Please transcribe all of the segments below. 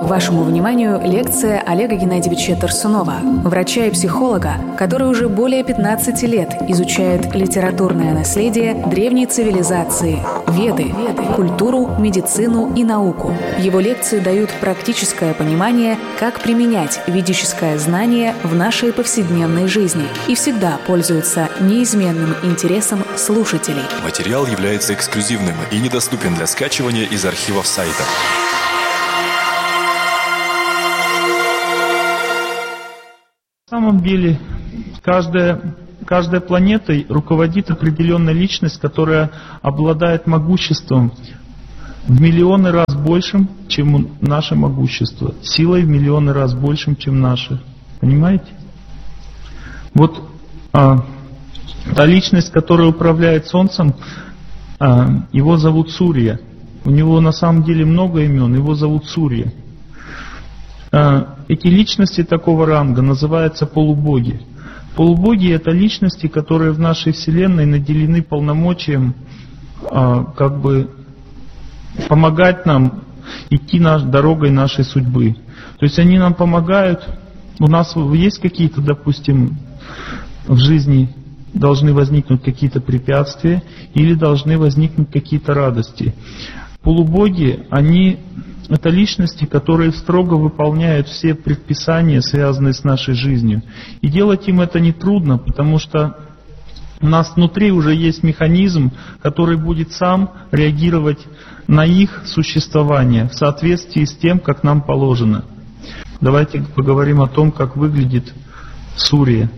Вашему вниманию лекция Олега Геннадьевича Тарсунова, врача и психолога, который уже более 15 лет изучает литературное наследие древней цивилизации, Веды, культуру, медицину и науку. Его лекции дают практическое понимание, как применять ведическое знание в нашей повседневной жизни и всегда пользуются неизменным интересом слушателей. Материал является эксклюзивным и недоступен для скачивания из архивов сайта. На самом деле, каждой планетой руководит определенная личность, которая обладает могуществом в миллионы раз большим, чем наше могущество. Силой в миллионы раз большим, чем наше. Понимаете? Вот та личность, которая управляет Солнцем, его зовут Сурья. У него на самом деле много имен, его зовут Сурья. Эти личности такого ранга называются полубоги. Полубоги — это личности, которые в нашей Вселенной наделены полномочием помогать нам идти дорогой нашей судьбы. То есть они нам помогают. У нас есть какие-то, допустим, в жизни должны возникнуть какие-то препятствия или должны возникнуть какие-то радости. Полубоги, это личности, которые строго выполняют все предписания, связанные с нашей жизнью. И делать им это нетрудно, потому что у нас внутри уже есть механизм, который будет сам реагировать на их существование в соответствии с тем, как нам положено. Давайте поговорим о том, как выглядит Сурья.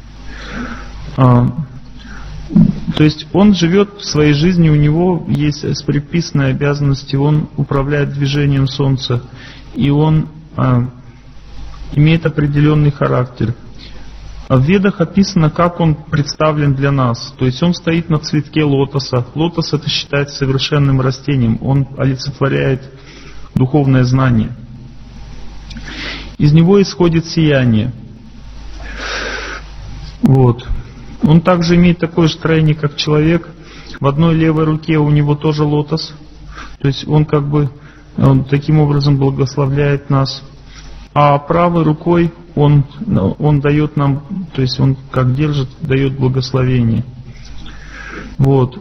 То есть он живет в своей жизни, у него есть предписанные обязанности, он управляет движением Солнца, и он имеет определенный характер. В Ведах описано, как он представлен для нас. То есть он стоит на цветке лотоса. Лотос — это считается совершенным растением, он олицетворяет духовное знание. Из него исходит сияние. Вот. Он также имеет такое же строение, как человек. В одной левой руке у него тоже лотос. То есть он таким образом благословляет нас. А правой рукой он дает нам, то есть он как держит, дает благословение. Вот.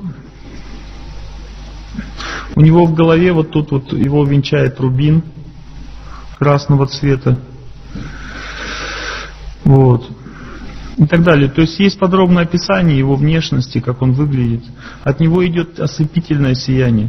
У него в голове вот тут вот его венчает рубин красного цвета. Вот. И так далее. То есть есть подробное описание его внешности, как он выглядит. От него идет ослепительное сияние.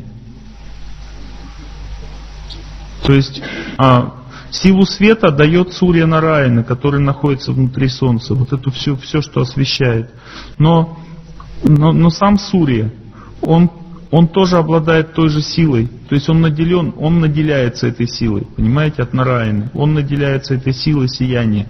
То есть силу света дает Сурья Нараяна, который находится внутри Солнца. Вот это все, что освещает. Но сам Сурья, он тоже обладает той же силой. То есть он наделяется этой силой. Понимаете, от Нараяны. Он наделяется этой силой сияния.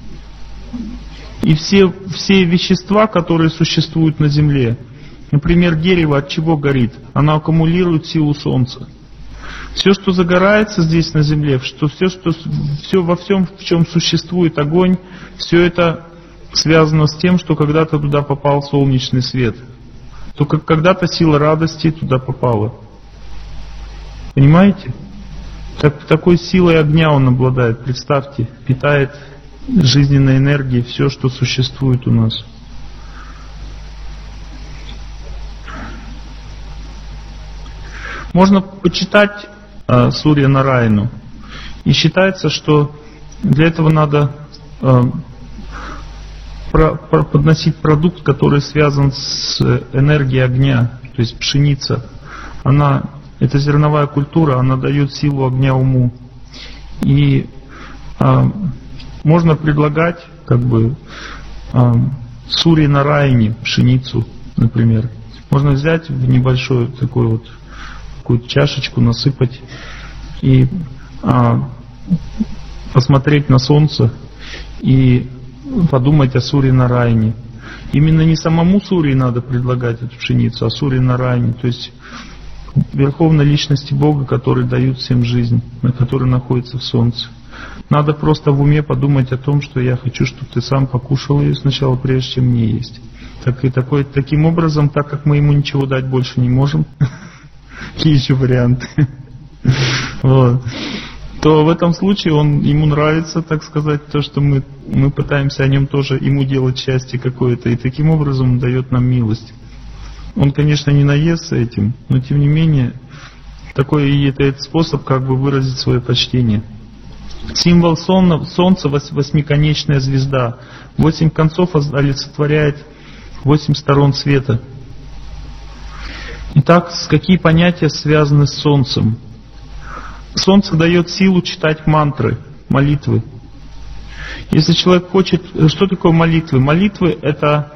И все вещества, которые существуют на Земле, например, дерево от чего горит? Оно аккумулирует силу Солнца. Все, что загорается здесь на Земле, во всем, в чем существует огонь, все это связано с тем, что когда-то туда попал солнечный свет. Только когда-то сила радости туда попала. Понимаете? Такой силой огня он обладает, представьте, питает жизненной энергией все, что существует у нас. Можно почитать Сурья Нараяну. И считается, что для этого надо подносить продукт, который связан с энергией огня, то есть пшеница. Это зерновая культура, она дает силу огня уму. И можно предлагать Сурье Нараяне пшеницу, например. Можно взять в небольшую такую чашечку, насыпать и посмотреть на солнце и подумать о Сурье Нараяне. Именно не самому Сурье надо предлагать эту пшеницу, а Сурье Нараяне, то есть верховной личности Бога, который дает всем жизнь, который находится в солнце. Надо просто в уме подумать о том, что я хочу, чтобы ты сам покушал ее сначала, прежде чем мне есть. Таким образом, так как мы ему ничего дать больше не можем, какие еще варианты? Вот. то в этом случае ему нравится, так сказать, то, что мы пытаемся о нем тоже, ему делать счастье какое-то, и таким образом он дает нам милость. Он, конечно, не наестся этим, но тем не менее, такой и это способ как бы выразить свое почтение. Символ Солнца — восьмиконечная звезда. 8 концов олицетворяет 8 сторон света. Итак, какие понятия связаны с Солнцем? Солнце дает силу читать мантры, молитвы. Если человек хочет... Что такое молитвы? Молитвы — это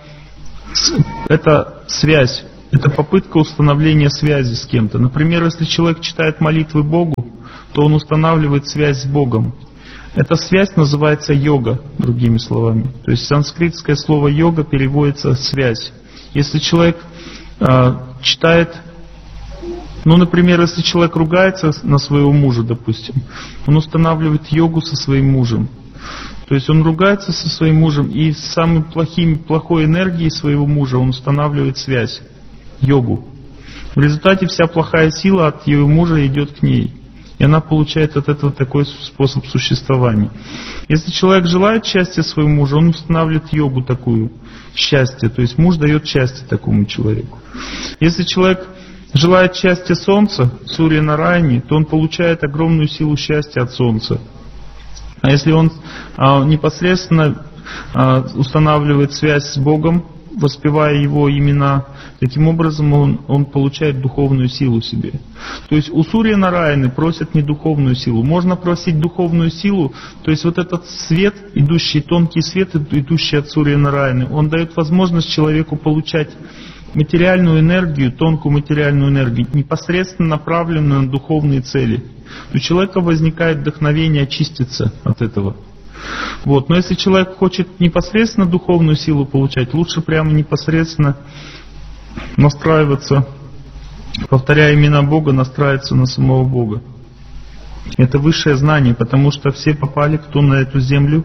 связь, это попытка установления связи с кем-то. Например, если человек читает молитвы Богу, то он устанавливает связь с Богом. Эта связь называется йога, другими словами. То есть санскритское слово йога переводится связь. Если человек читает, например, если человек ругается на своего мужа, допустим, он устанавливает йогу со своим мужем. То есть он ругается со своим мужем, и с самой плохой энергией своего мужа он устанавливает связь, йогу. В результате вся плохая сила от ее мужа идет к ней. И она получает от этого такой способ существования. Если человек желает счастья своему мужу, он устанавливает йогу такую, счастье. То есть муж дает счастье такому человеку. Если человек желает счастья Солнца, Сурья Нараяни, то он получает огромную силу счастья от Солнца. А если он непосредственно устанавливает связь с Богом, воспевая Его имена, таким образом он получает духовную силу себе. То есть у Сурья Нараяны просят не духовную силу. Можно просить духовную силу, то есть вот этот свет, тонкий свет, идущий от Сурья Нараяны, он дает возможность человеку получать материальную энергию, тонкую материальную энергию, непосредственно направленную на духовные цели. У человека возникает вдохновение очиститься от этого. Но если человек хочет непосредственно духовную силу получать, лучше прямо непосредственно настраиваться, повторяя имена Бога, настраиваться на самого Бога. Это высшее знание, потому что все попали, кто на эту землю.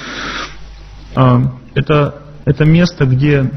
Это место, где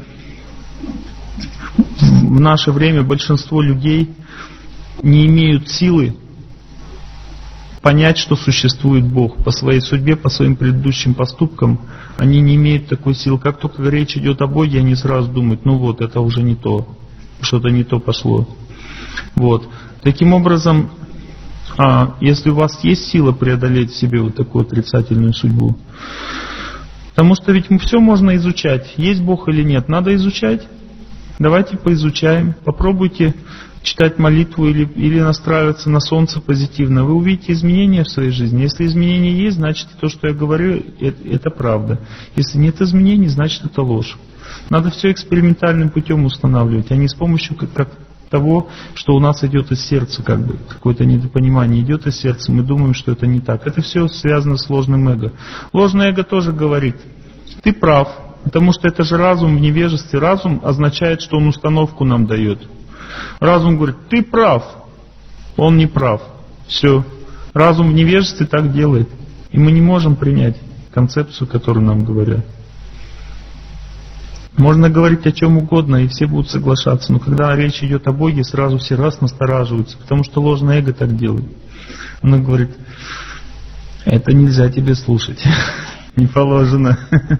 в наше время большинство людей не имеют силы понять, что существует Бог. По своей судьбе, по своим предыдущим поступкам, они не имеют такой силы. Как только речь идет о Боге, они сразу думают, это уже не то, что-то не то пошло. Таким образом, если у вас есть сила преодолеть в себе вот такую отрицательную судьбу, потому что ведь все можно изучать, есть Бог или нет, надо изучать. Давайте поизучаем, попробуйте читать молитву или настраиваться на Солнце позитивно. Вы увидите изменения в своей жизни. Если изменения есть, значит то, что я говорю, это правда. Если нет изменений, значит это ложь. Надо все экспериментальным путем устанавливать, а не с помощью того, что у нас идет из сердца, какое-то недопонимание идет из сердца, мы думаем, что это не так. Это все связано с ложным эго. Ложное эго тоже говорит, ты прав, потому что это же разум в невежестве. Разум означает, что он установку нам дает. Разум говорит, ты прав, он не прав. Все. Разум в невежестве так делает. И мы не можем принять концепцию, которую нам говорят. Можно говорить о чем угодно, и все будут соглашаться. Но когда речь идет о Боге, сразу все настораживаются, потому что ложное эго так делает. Оно говорит, это нельзя тебе слушать. Не положено.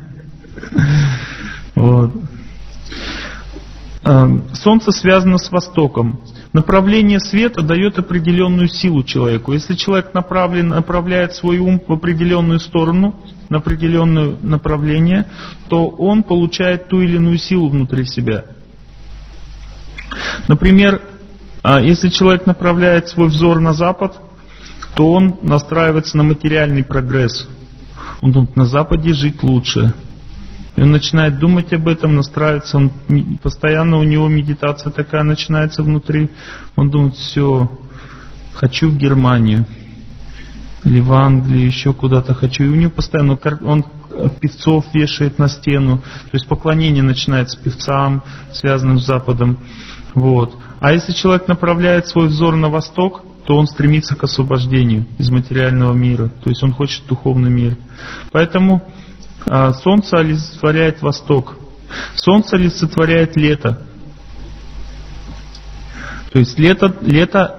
Солнце связано с Востоком. Направление света дает определенную силу человеку. Если человек направляет свой ум в определенную сторону, на определенное направление, то он получает ту или иную силу внутри себя. Например, если человек направляет свой взор на Запад, то он настраивается на материальный прогресс. Он думает, на Западе жить лучше. И он начинает думать об этом, настраиваться, постоянно у него медитация такая начинается внутри. Он думает, все, хочу в Германию, или в Англию, еще куда-то хочу. И у него постоянно, он певцов вешает на стену, то есть поклонение начинается певцам, связанным с Западом. А если человек направляет свой взор на Восток, то он стремится к освобождению из материального мира, то есть он хочет духовный мир. Поэтому Солнце олицетворяет Восток. Солнце олицетворяет лето. То есть лето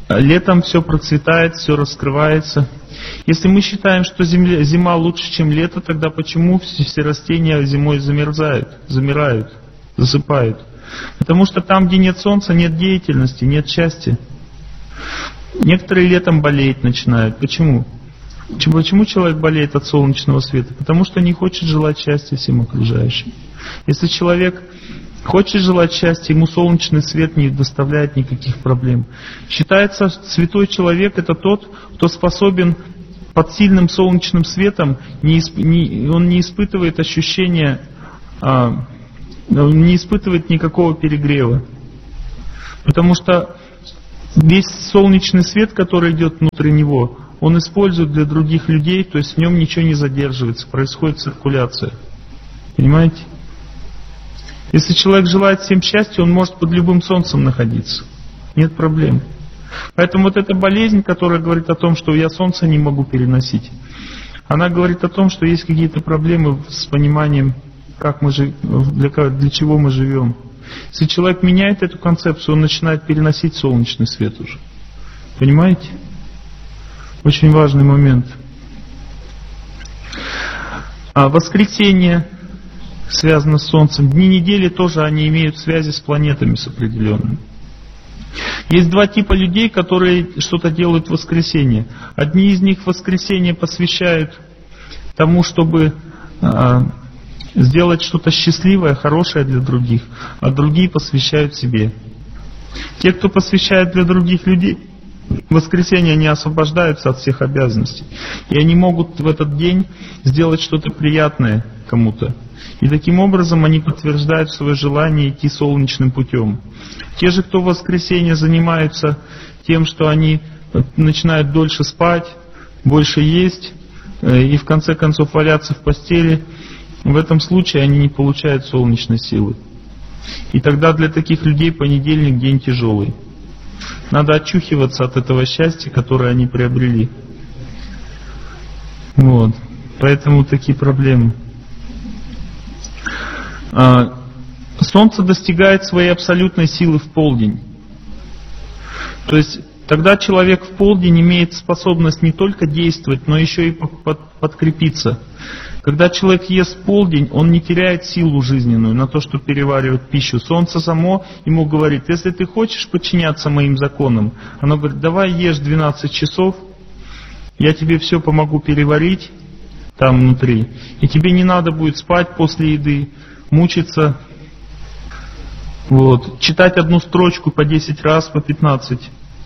Летом все процветает, все раскрывается. Если мы считаем, что зима лучше, чем лето, тогда почему все растения зимой замирают, засыпают? Потому что там, где нет солнца, нет деятельности, нет счастья. Некоторые летом болеть начинают. Почему? Почему человек болеет от солнечного света? Потому что не хочет желать счастья всем окружающим. Если человек хочет желать счастья, ему солнечный свет не доставляет никаких проблем. Считается, святой человек — это тот, кто способен под сильным солнечным светом, он не испытывает ощущения, он не испытывает никакого перегрева. Потому что весь солнечный свет, который идет внутри него, он использует для других людей, то есть в нем ничего не задерживается, происходит циркуляция. Понимаете? Если человек желает всем счастья, он может под любым солнцем находиться. Нет проблем. Поэтому вот эта болезнь, которая говорит о том, что я солнце не могу переносить, она говорит о том, что есть какие-то проблемы с пониманием, как мы для чего мы живем. Если человек меняет эту концепцию, он начинает переносить солнечный свет уже. Понимаете? Очень важный момент. Воскресенье связано с Солнцем. Дни недели тоже они имеют связи с планетами, с определенными. Есть два типа людей, которые что-то делают в воскресенье. Одни из них в воскресенье посвящают тому, чтобы сделать что-то счастливое, хорошее для других, а другие посвящают себе. Те, кто посвящает для других людей, в воскресенье они освобождаются от всех обязанностей. И они могут в этот день сделать что-то приятное кому-то. И таким образом они подтверждают свое желание идти солнечным путем. Те же, кто в воскресенье занимаются тем, что они начинают дольше спать, больше есть и в конце концов валяться в постели, в этом случае они не получают солнечной силы. И тогда для таких людей понедельник день тяжелый. Надо очухиваться от этого счастья, которое они приобрели. Вот. Поэтому такие проблемы. Солнце достигает своей абсолютной силы в полдень. То есть тогда человек в полдень имеет способность не только действовать, но еще и подкрепиться. Когда человек ест в полдень, он не теряет силу жизненную на то, чтобы переваривать пищу. Солнце само ему говорит: если ты хочешь подчиняться моим законам, оно говорит: давай ешь 12 часов, я тебе все помогу переварить там внутри, и тебе не надо будет спать после еды, мучиться, вот, читать одну строчку по 10 раз, по 15.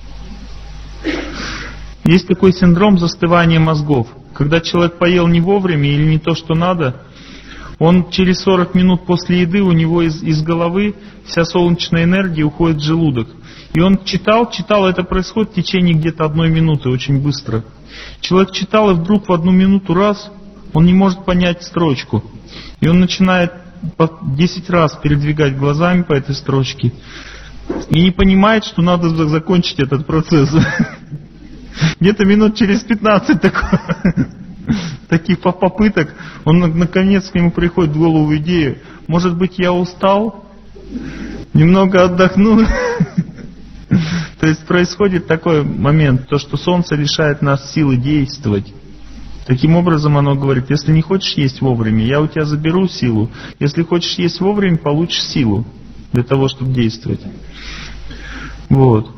Есть такой синдром застывания мозгов. Когда человек поел не вовремя или не то, что надо, он через 40 минут после еды, у него из головы вся солнечная энергия уходит в желудок. И он читал, это происходит в течение где-то 1 минуты, очень быстро. Человек читал, и вдруг в 1 минуту раз, он не может понять строчку. И он начинает по 10 раз передвигать глазами по этой строчке. И не понимает, что надо закончить этот процесс. Где-то минут через 15 таких попыток, он наконец к нему приходит в голову идея: может быть, я устал, немного отдохну. То есть происходит такой момент, то, что солнце лишает нас силы действовать. Таким образом оно говорит: если не хочешь есть вовремя, я у тебя заберу силу. Если хочешь есть вовремя, получишь силу для того, чтобы действовать. Вот.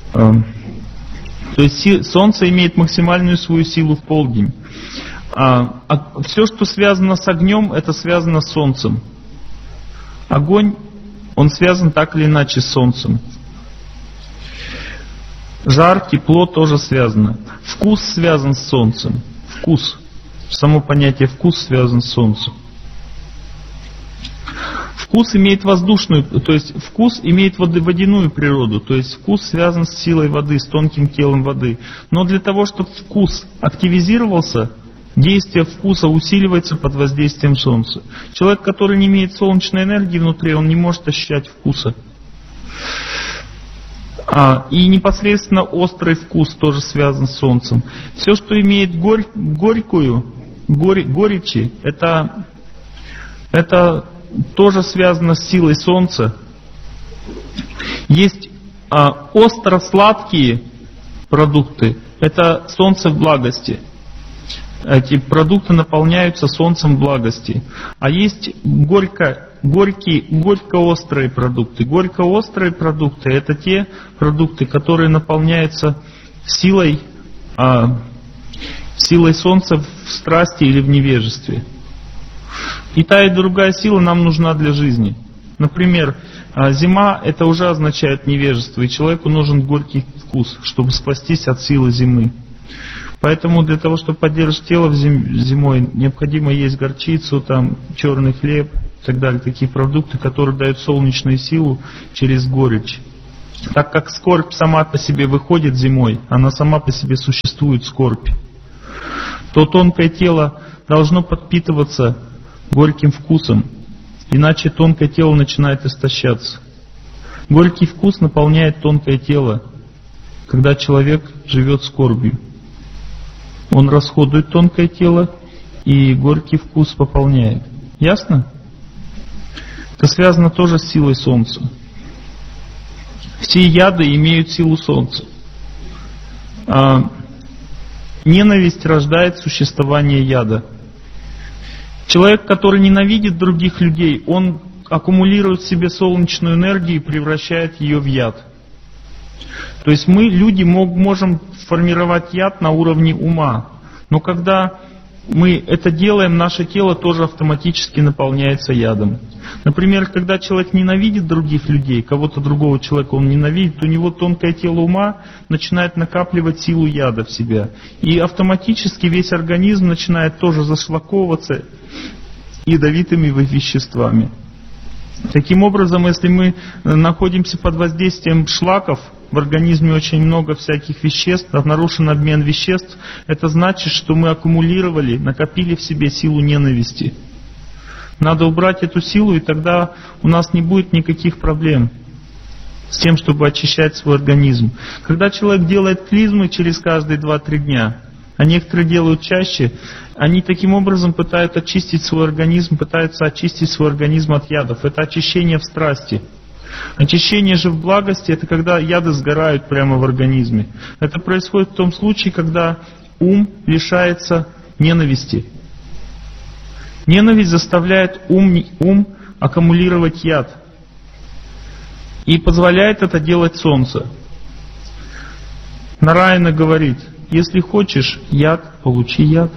То есть солнце имеет максимальную свою силу в полдень. Все, что связано с огнем, это связано с солнцем. Огонь, он связан так или иначе с солнцем. Жар, тепло тоже связано. Вкус связан с солнцем. Вкус. Само понятие вкус связан с солнцем. Вкус имеет воздушную, то есть вкус имеет водяную природу, то есть вкус связан с силой воды, с тонким телом воды. Но для того, чтобы вкус активизировался, действие вкуса усиливается под воздействием солнца. Человек, который не имеет солнечной энергии внутри, он не может ощущать вкуса. И непосредственно острый вкус тоже связан с солнцем. Все, что имеет горечи, это тоже связано с силой солнца. Есть остро-сладкие продукты. Это солнце в благости. Эти продукты наполняются солнцем благости. А есть горько-острые продукты. Горько-острые продукты — это те продукты, которые наполняются силой солнца в страсти или в невежестве. И та, и другая сила нам нужна для жизни. Например, зима — это уже означает невежество, и человеку нужен горький вкус, чтобы спастись от силы зимы. Поэтому для того, чтобы поддерживать тело зимой, необходимо есть горчицу, черный хлеб и так далее, такие продукты, которые дают солнечную силу через горечь. Так как скорбь сама по себе выходит зимой, она сама по себе существует, скорбь, то тонкое тело должно подпитываться горьким вкусом, иначе тонкое тело начинает истощаться. Горький вкус наполняет тонкое тело, когда человек живет скорбью. Он расходует тонкое тело, и горький вкус пополняет. Ясно? Это связано тоже с силой солнца. Все яды имеют силу солнца. Ненависть рождает существование яда. Человек, который ненавидит других людей, он аккумулирует в себе солнечную энергию и превращает ее в яд. То есть мы, люди, можем формировать яд на уровне ума. Но когда мы это делаем, наше тело тоже автоматически наполняется ядом. Например, когда человек ненавидит других людей, кого-то другого человека он ненавидит, у него тонкое тело ума начинает накапливать силу яда в себя. И автоматически весь организм начинает тоже зашлаковываться ядовитыми веществами. Таким образом, если мы находимся под воздействием шлаков, в организме очень много всяких веществ, нарушен обмен веществ, это значит, что мы аккумулировали, накопили в себе силу ненависти. Надо убрать эту силу, и тогда у нас не будет никаких проблем с тем, чтобы очищать свой организм. Когда человек делает клизмы через каждые 2-3 дня, а некоторые делают чаще, они таким образом пытаются очистить свой организм от ядов. Это очищение в страсти. Очищение же в благости — это когда яды сгорают прямо в организме. Это происходит в том случае, когда ум лишается ненависти. Ненависть заставляет ум аккумулировать яд. И позволяет это делать солнце. Нараяна говорит: если хочешь яд, получи яд.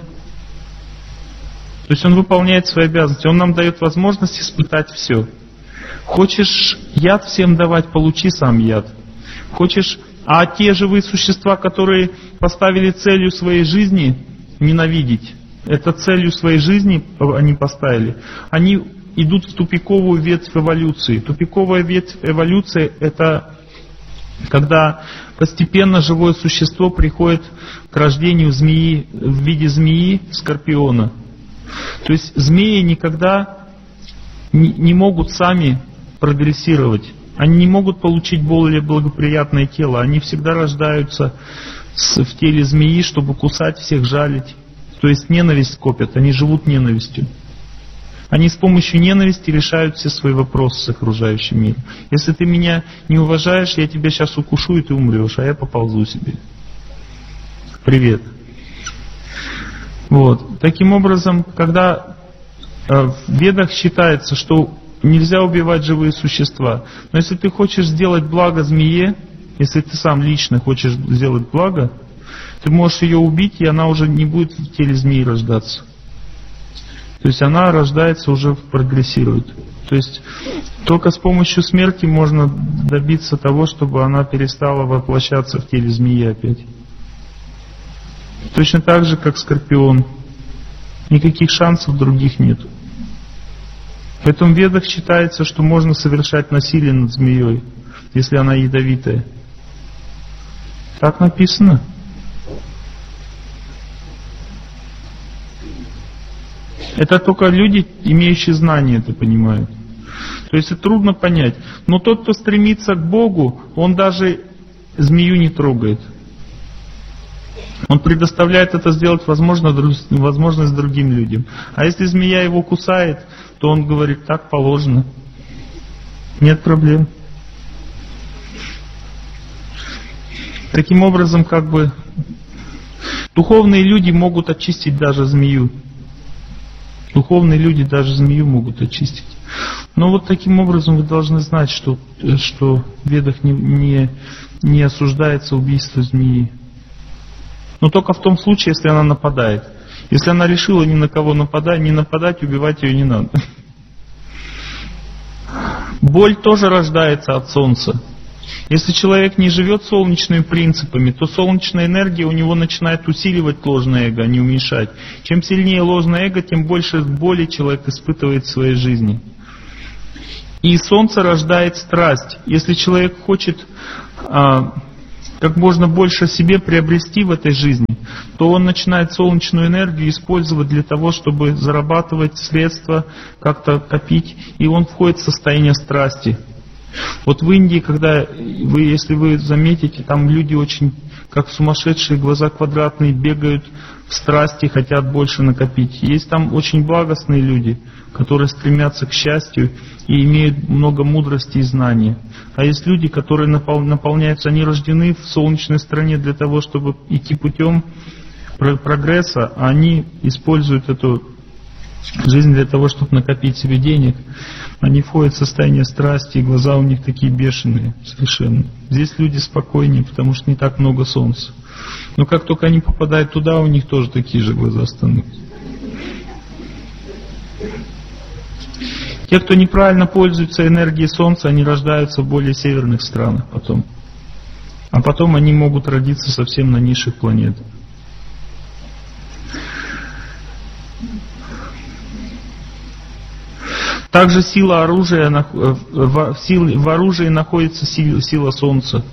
То есть он выполняет свои обязанности, он нам дает возможность испытать все. Хочешь яд всем давать, получи сам яд. Хочешь, а те живые существа, которые поставили целью своей жизни ненавидеть, это целью своей жизни они поставили, они идут в тупиковую ветвь эволюции. Тупиковая ветвь эволюции — это когда постепенно живое существо приходит к рождению змеи в виде змеи, скорпиона. То есть змеи никогда не могут сами прогрессировать. Они не могут получить более благоприятное тело. Они всегда рождаются в теле змеи, чтобы кусать всех, жалить. То есть ненависть копят, они живут ненавистью. Они с помощью ненависти решают все свои вопросы с окружающим миром. Если ты меня не уважаешь, я тебя сейчас укушу, и ты умрешь, а я поползу себе. Привет. Вот. Таким образом, когда в Ведах считается, что нельзя убивать живые существа, но если ты хочешь сделать благо змее, если ты сам лично хочешь сделать благо, ты можешь ее убить, и она уже не будет в теле змеи рождаться. То есть она рождается, уже прогрессирует. То есть только с помощью смерти можно добиться того, чтобы она перестала воплощаться в теле змеи опять. Точно так же, как скорпион. Никаких шансов других нет. Поэтому в Ведах считается, что можно совершать насилие над змеей, если она ядовитая. Так написано. Это только люди, имеющие знания, это понимают. То есть это трудно понять. Но тот, кто стремится к Богу, он даже змею не трогает. Он предоставляет это сделать возможность другим людям. А если змея его кусает, то он говорит: так положено. Нет проблем. Таким образом, как бы, духовные люди могут очистить даже змею. Духовные люди даже змею могут очистить. Но вот таким образом вы должны знать, что в Ведах не осуждается убийство змеи. Но только в том случае, если она нападает. Если она решила ни на кого не нападать, убивать ее не надо. Боль тоже рождается от солнца. Если человек не живет солнечными принципами, то солнечная энергия у него начинает усиливать ложное эго, а не уменьшать. Чем сильнее ложное эго, тем больше боли человек испытывает в своей жизни. И солнце рождает страсть. Если человек хочет как можно больше себе приобрести в этой жизни, то он начинает солнечную энергию использовать для того, чтобы зарабатывать средства, как-то копить, и он входит в состояние страсти. Вот в Индии, если вы заметите, там люди очень, как сумасшедшие, глаза квадратные, бегают в страсти, хотят больше накопить. Есть там очень благостные люди, которые стремятся к счастью и имеют много мудрости и знаний. А есть люди, которые наполняются, они рождены в солнечной стране для того, чтобы идти путем прогресса, а они используют эту жизнь для того, чтобы накопить себе денег. Они входят в состояние страсти, и глаза у них такие бешеные совершенно. Здесь люди спокойнее, потому что не так много солнца. Но как только они попадают туда, у них тоже такие же глаза становятся. Те, кто неправильно пользуется энергией солнца, они рождаются в более северных странах потом. А потом они могут родиться совсем на низших планетах. Также сила оружия, в оружии находится сила солнца.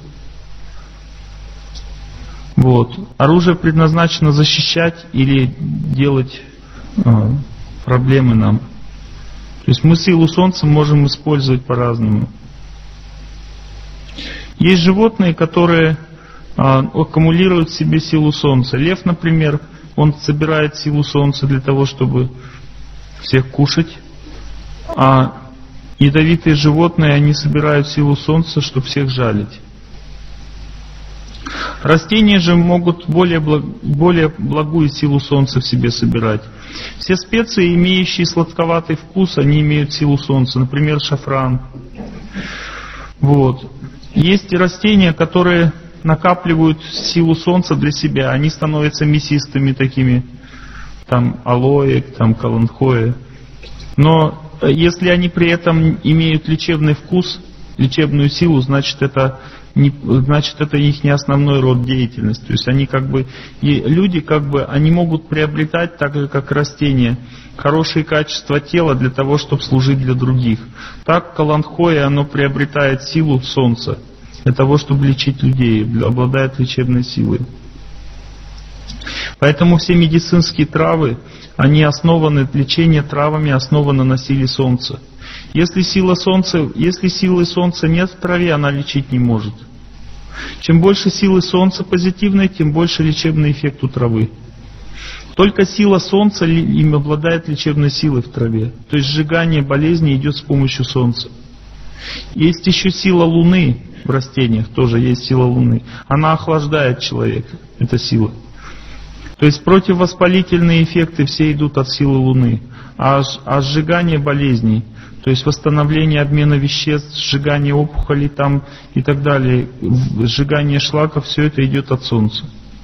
Вот. Оружие предназначено защищать или делать проблемы нам. То есть мы силу солнца можем использовать по-разному. Есть животные, которые аккумулируют в себе силу солнца. Лев, например, он собирает силу солнца для того, чтобы всех кушать. А ядовитые животные, они собирают силу солнца, чтобы всех жалить. Растения же могут более благую силу солнца в себе собирать. Все специи, имеющие сладковатый вкус, они имеют силу солнца. Например, шафран. Вот. Есть и растения, которые накапливают силу солнца для себя. Они становятся мясистыми такими. Там алоэ, там каланхоэ. Но если они при этом имеют лечебный вкус, лечебную силу, значит это их не основной род деятельности. То есть они люди они могут приобретать, так же как растения, хорошие качества тела для того, чтобы служить для других. Так каланхоэ, оно приобретает силу солнца для того, чтобы лечить людей, обладает лечебной силой. Поэтому все медицинские травы, лечение травами основано на силе солнца. Если силы солнца нет в траве, она лечить не может. Чем больше силы солнца позитивной, тем больше лечебный эффект у травы. Только сила солнца им обладает лечебной силой в траве. То есть сжигание болезни идет с помощью солнца. Есть еще сила луны в растениях, тоже есть сила луны. Она охлаждает человека, эта сила. То есть противовоспалительные эффекты все идут от силы луны. А сжигание болезней, то есть восстановление обмена веществ, сжигание опухолей там и так далее, сжигание шлаков, все это идет от солнца.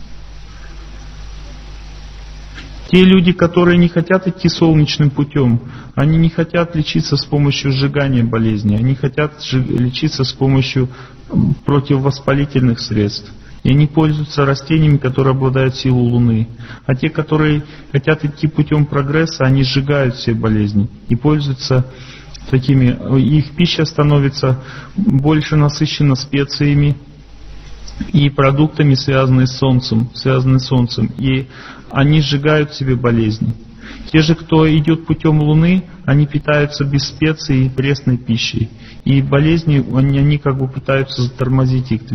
Те люди, которые не хотят идти солнечным путем, они не хотят лечиться с помощью сжигания болезней, они хотят лечиться с помощью противовоспалительных средств. И они пользуются растениями, которые обладают силой Луны. А те, которые хотят идти путем прогресса, они сжигают все болезни и пользуются такими. Их пища становится больше насыщена специями и продуктами, связанными с Солнцем. И они сжигают в себе болезни. Те же, кто идет путем Луны, они питаются без специй и пресной пищей. И болезни, они пытаются затормозить их,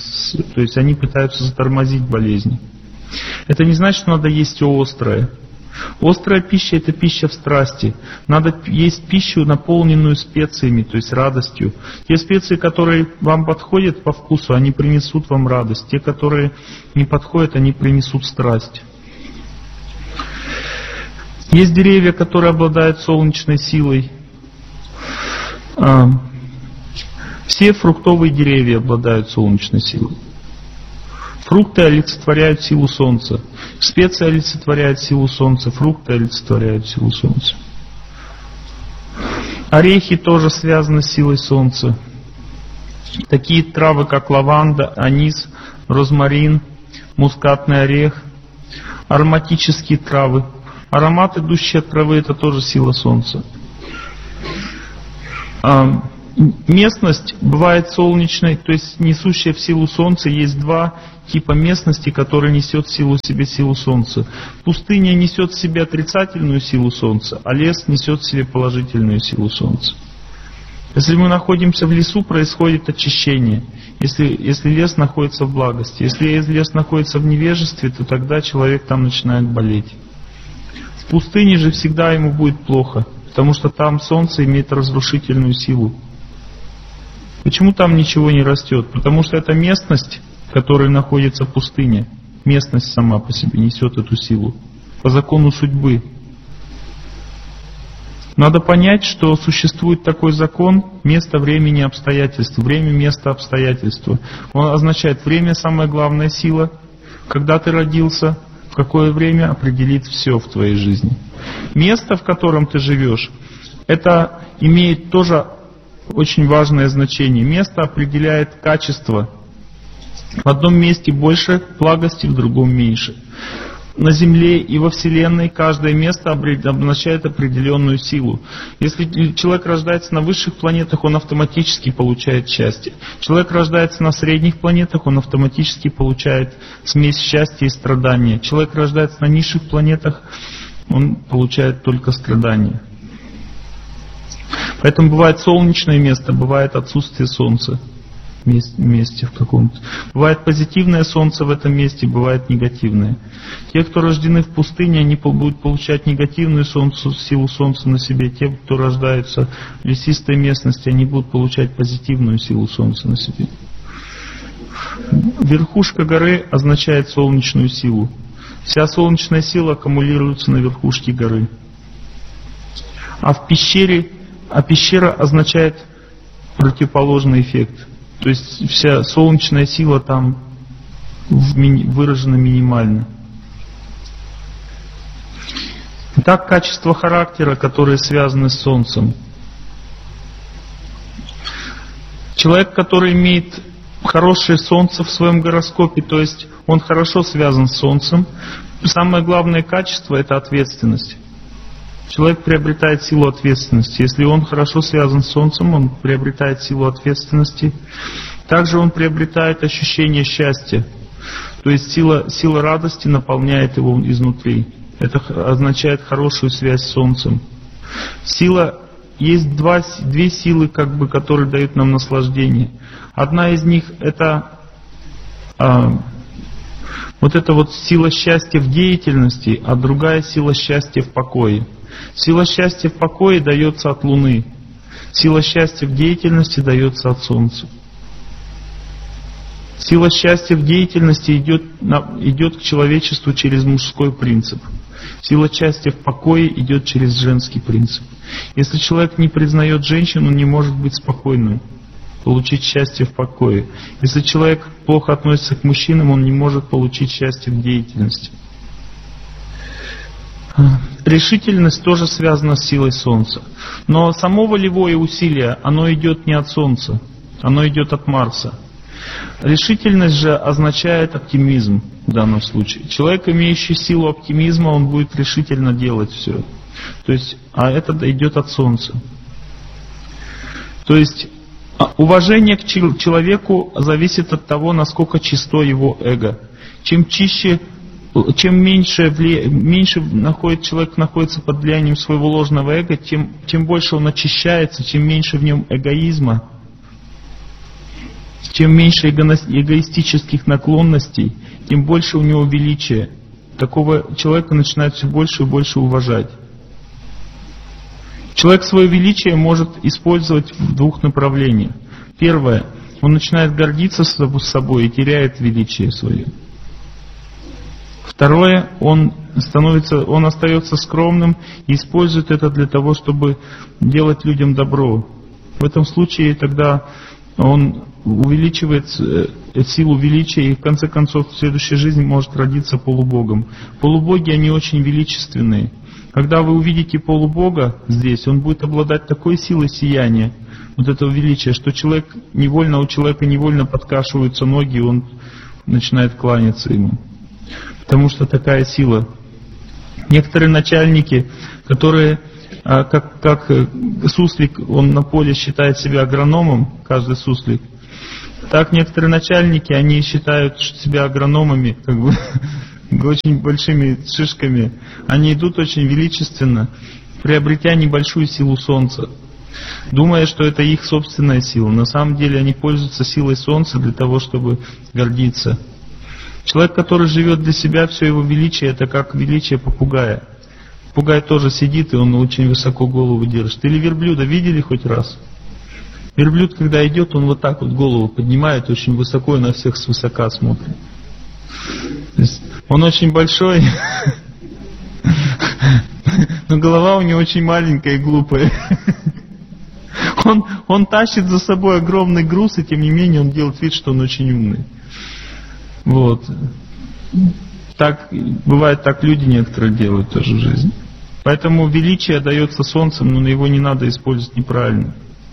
то есть они пытаются затормозить болезни. Это не значит, что надо есть все острое. Острая пища – это пища в страсти. Надо есть пищу, наполненную специями, то есть радостью. Те специи, которые вам подходят по вкусу, они принесут вам радость. Те, которые не подходят, они принесут страсть. Есть деревья, которые обладают солнечной силой. Все фруктовые деревья обладают солнечной силой. Фрукты олицетворяют силу солнца. Специи олицетворяют силу солнца. Фрукты олицетворяют силу солнца. Орехи тоже связаны с силой солнца. Такие травы, как лаванда, анис, розмарин, мускатный орех, ароматические травы. Аромат, идущий от травы, это тоже сила солнца. Местность бывает солнечной, то есть несущая в силу солнца. Есть два типа местности, которые несет в себе силу солнца. Пустыня несет в себе отрицательную силу солнца, а лес несет в себе положительную силу солнца. Если мы находимся в лесу, происходит очищение. Если лес находится в благости. Если лес находится в невежестве, то тогда человек там начинает болеть. В пустыне же всегда ему будет плохо, потому что там солнце имеет разрушительную силу. Почему там ничего не растет? Потому что эта местность, в которой находится пустыня, местность сама по себе несет эту силу. По закону судьбы. Надо понять, что существует такой закон место, времени, обстоятельства. Время, место, обстоятельства. Он означает, время самая главная сила. Когда ты родился, в какое время определит все в твоей жизни. Место, в котором ты живешь, это имеет тоже очень важное значение. Место определяет качество. В одном месте больше благости, в другом меньше. На Земле и во Вселенной каждое место обозначает определенную силу. Если человек рождается на высших планетах, он автоматически получает счастье. Человек рождается на средних планетах, он автоматически получает смесь счастья и страдания. Человек рождается на низших планетах, он получает только страдания. Поэтому бывает солнечное место, бывает отсутствие солнца в месте в каком-то. Бывает позитивное солнце в этом месте, бывает негативное. Те, кто рождены в пустыне, они будут получать негативную силу солнца на себе. Те, кто рождаются в лесистой местности, они будут получать позитивную силу солнца на себе. Верхушка горы означает солнечную силу. Вся солнечная сила аккумулируется на верхушке горы. А пещера означает противоположный эффект. То есть вся солнечная сила там выражена минимально. Так, качества характера, которые связаны с солнцем. Человек, который имеет хорошее солнце в своем гороскопе, то есть он хорошо связан с солнцем, самое главное качество – это ответственность. Человек приобретает силу ответственности. Если он хорошо связан с солнцем, он приобретает силу ответственности. Также он приобретает ощущение счастья. То есть сила радости наполняет его изнутри. Это означает хорошую связь с солнцем. Есть две силы, которые дают нам наслаждение. Одна из них это сила счастья в деятельности, а другая сила счастья в покое. Сила счастья в покое дается от Луны. Сила счастья в деятельности дается от Солнца. Сила счастья в деятельности идет к человечеству через мужской принцип. Сила счастья в покое идет через женский принцип. Если человек не признает женщину, он не может быть спокойным, получить счастье в покое. Если человек плохо относится к мужчинам, он не может получить счастье в деятельности. Решительность тоже связана с силой Солнца. Но само волевое усилие, оно идет не от Солнца, оно идет от Марса. Решительность же означает оптимизм в данном случае. Человек, имеющий силу оптимизма, он будет решительно делать все. То есть, а это идет от Солнца. То есть, уважение к человеку зависит от того, насколько чисто его эго. Чем меньше человек находится под влиянием своего ложного эго, тем больше он очищается, чем меньше в нем эгоизма, чем меньше эгоистических наклонностей, тем больше у него величия. такого человека начинают все больше и больше уважать. Человек свое величие может использовать в двух направлениях. Первое. Он начинает гордиться собой и теряет величие свое. Второе. Он остается скромным и использует это для того, чтобы делать людям добро. В этом случае тогда он увеличивает силу величия и в конце концов в следующей жизни может родиться полубогом. Полубоги, они очень величественные. Когда вы увидите полубога здесь, он будет обладать такой силой сияния, вот этого величия, что у человека невольно подкашиваются ноги, и он начинает кланяться ему. Потому что такая сила. Некоторые начальники, которые, как суслик, он на поле считает себя агрономом, каждый суслик, так некоторые начальники, они считают себя агрономами, как бы, очень большими шишками. Они идут очень величественно, приобретя небольшую силу солнца, думая, что это их собственная сила. На самом деле они пользуются силой солнца для того, чтобы гордиться. Человек, который живет для себя, все его величие, это как величие попугая. Попугай тоже сидит, и он очень высоко голову держит. Или верблюда видели хоть раз? Верблюд, когда идет, он вот так вот голову поднимает, очень высоко и на всех свысока смотрит. То есть он очень большой, но голова у него очень маленькая и глупая. Он тащит за собой огромный груз, и тем не менее он делает вид, что он очень умный. Вот. Так, бывает так, люди некоторые делают тоже в жизни. Поэтому величие дается солнцем, но его не надо использовать неправильно.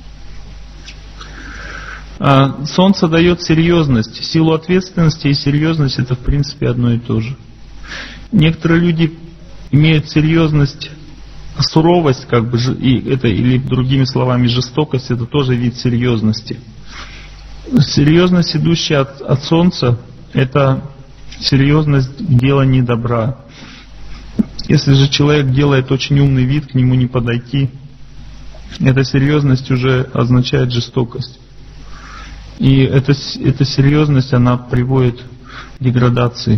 Солнце дает серьезность. Силу ответственности и серьезность — это в принципе одно и то же. Некоторые люди имеют серьезность, суровость, как бы, или другими словами жестокость — это тоже вид серьезности. Серьезность, идущая от солнца, это серьезность в делании добра. Если же человек делает очень умный вид, к нему не подойти, эта серьезность уже означает жестокость. И эта серьезность, она приводит к деградации.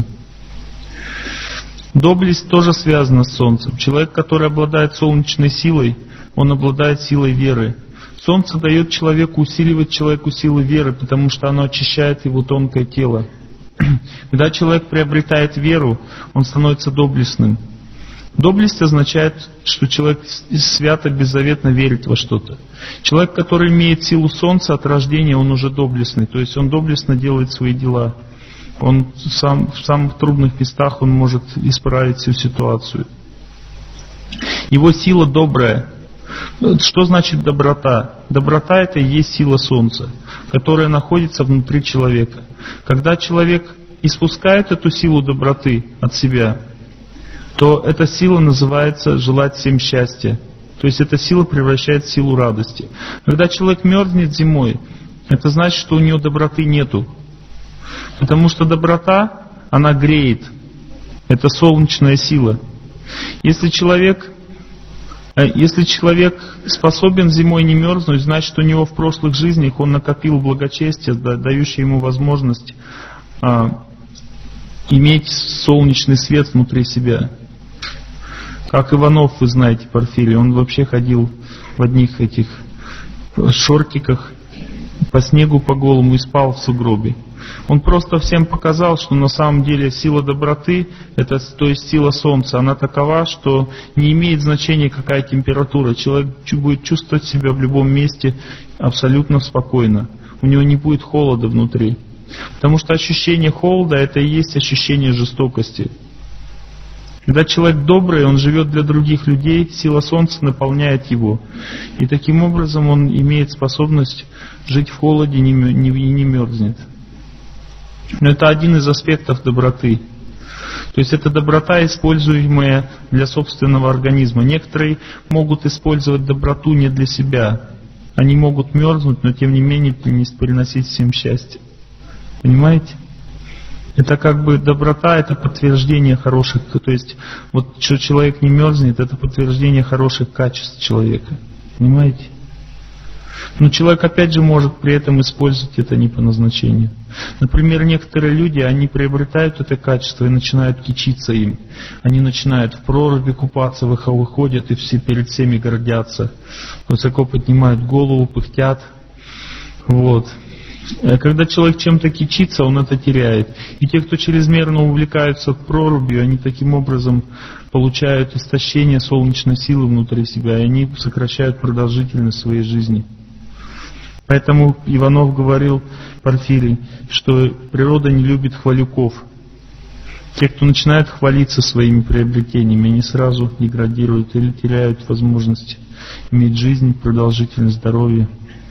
Доблесть тоже связана с солнцем. Человек, который обладает солнечной силой, он обладает силой веры. Солнце дает человеку, усиливает человеку силу веры, потому что оно очищает его тонкое тело. Когда человек приобретает веру, он становится доблестным. Доблесть означает, что человек свято, беззаветно верит во что-то. Человек, который имеет силу солнца от рождения, он уже доблестный. То есть он доблестно делает свои дела. Он в самых трудных местах он может исправить всю ситуацию. Его сила добрая. Что значит доброта? Доброта — это и есть сила солнца, которая находится внутри человека. Когда человек испускает эту силу доброты от себя, то эта сила называется желать всем счастья. То есть эта сила превращается в силу радости. Когда человек мерзнет зимой, это значит, что у него доброты нету. Потому что доброта, она греет. Это солнечная сила. Если человек способен зимой не мерзнуть, значит, у него в прошлых жизнях он накопил благочестие, дающее ему возможность иметь солнечный свет внутри себя. Как Иванов, вы знаете, Порфирий, он вообще ходил в одних этих шортиках по снегу по голому и спал в сугробе. Он просто всем показал, что на самом деле сила доброты, это, то есть сила солнца, она такова, что не имеет значения, какая температура. Человек будет чувствовать себя в любом месте абсолютно спокойно. У него не будет холода внутри. Потому что ощущение холода — это и есть ощущение жестокости. Когда человек добрый, он живет для других людей, сила солнца наполняет его. И таким образом он имеет способность жить в холоде и не мерзнет. Но это один из аспектов доброты. То есть это доброта, используемая для собственного организма. Некоторые могут использовать доброту не для себя. Они могут мерзнуть, но тем не менее приносить всем счастье. Понимаете? Это как бы доброта, это подтверждение хороших, то есть вот что человек не мерзнет, это подтверждение хороших качеств человека. Понимаете? Но человек опять же может при этом использовать это не по назначению. Например, некоторые люди, они приобретают это качество и начинают кичиться им. Они начинают в проруби купаться, выходят и все перед всеми гордятся. Высоко поднимают голову, пыхтят. Вот. Когда человек чем-то кичится, он это теряет. И те, кто чрезмерно увлекаются прорубью, они таким образом получают истощение солнечной силы внутри себя, и они сокращают продолжительность своей жизни. Поэтому Иванов говорил, Порфирий, что природа не любит хвалюков. Те, кто начинает хвалиться своими приобретениями, они сразу деградируют или теряют возможность иметь жизнь, продолжительность здоровья.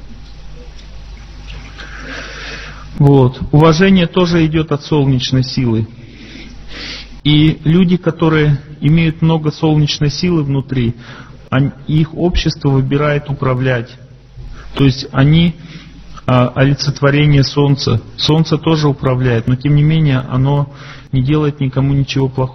Вот. Уважение тоже идет от солнечной силы. И люди, которые имеют много солнечной силы внутри, их общество выбирает управлять. То есть они олицетворение Солнца. Солнце тоже управляет, но тем не менее оно не делает никому ничего плохого.